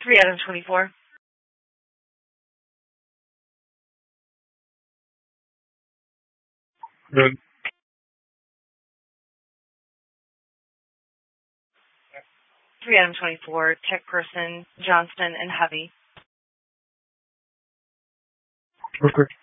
3 out of 24. Good. 3 out of 24. Tech person, Johnston and Hovey. Okay.